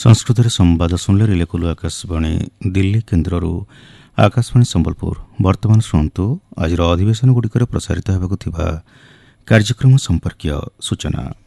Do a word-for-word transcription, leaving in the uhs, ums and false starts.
ସଂସ୍କୃତରେ ସମ୍ବାଦ ଶୁଣିଲେ ରିଲେକୁଲୁ ଆକାଶବାଣୀ ଦିଲ୍ଲୀ କେନ୍ଦ୍ରରୁ ଆକାଶବାଣୀ ସମ୍ବଲପୁର। ବର୍ତ୍ତମାନ ଶୁଣନ୍ତୁ ଆଜିର ଅଧିବେଶନଗୁଡ଼ିକରେ ପ୍ରସାରିତ ହେବାକୁ ଥିବା କାର୍ଯ୍ୟକ୍ରମ ସମ୍ପର୍କୀୟ ସୂଚନା।